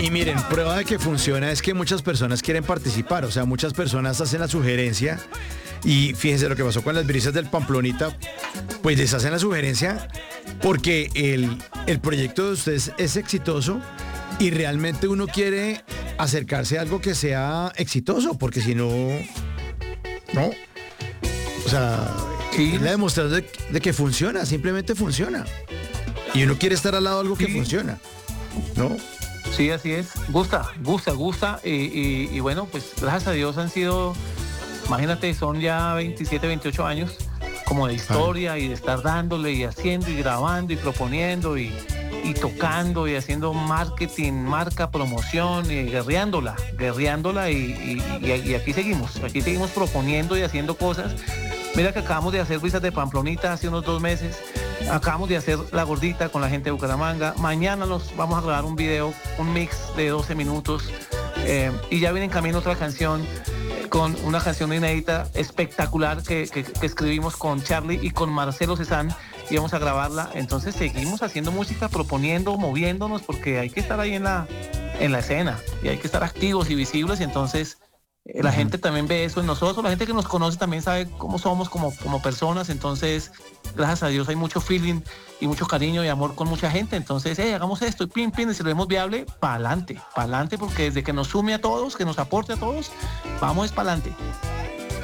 Y miren, prueba de que funciona es que muchas personas quieren participar, o sea, muchas personas hacen la sugerencia y fíjense lo que pasó con las brisas del Pamplonita, pues les hacen la sugerencia porque el proyecto de ustedes es exitoso y realmente uno quiere acercarse a algo que sea exitoso, porque si no, no, o sea, Sí, es la demostración de que funciona, simplemente funciona. Y uno quiere estar al lado de algo que sí, funciona, ¿no? sí, así es. Gusta. Y bueno, pues gracias a Dios han sido, imagínate, son ya 27, 28 años como de Claro. historia y de estar dándole y haciendo y grabando y proponiendo y tocando y haciendo marketing, marca, promoción y guerreándola y aquí seguimos proponiendo y haciendo cosas. Mira que acabamos de hacer Brisas de Pamplonita hace unos 2 meses. Acabamos de hacer La Gordita con la gente de Bucaramanga. Mañana nos vamos a grabar un video, un mix de 12 minutos. Y ya viene en camino otra canción, con una canción inédita espectacular que escribimos con Charlie y con Marcelo Cezanne. Y vamos a grabarla. Entonces seguimos haciendo música, proponiendo, moviéndonos, porque hay que estar ahí en la escena. Y hay que estar activos y visibles. Y entonces la Ujú. gente también ve eso en nosotros, la gente que nos conoce también sabe cómo somos como personas, entonces gracias a Dios hay mucho feeling y mucho cariño y amor con mucha gente, entonces hagamos esto y pin, y si lo vemos viable, para adelante, porque desde que nos sume a todos, que nos aporte a todos, vamos es para adelante.